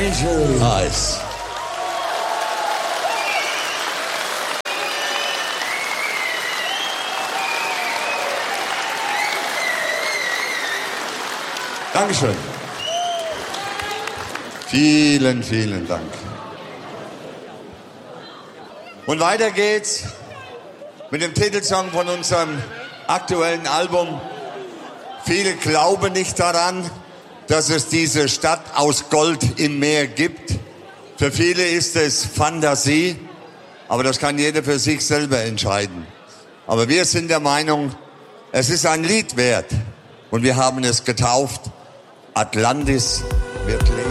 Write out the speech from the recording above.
Angel. Nice. Dankeschön. Vielen, vielen Dank. Und weiter geht's mit dem Titelsong von unserem aktuellen Album. Viele glauben nicht daran, dass es diese Stadt aus Gold im Meer gibt. Für viele ist es Fantasie, aber das kann jeder für sich selber entscheiden. Aber wir sind der Meinung, es ist ein Lied wert und wir haben es getauft. Atlantis wird leben.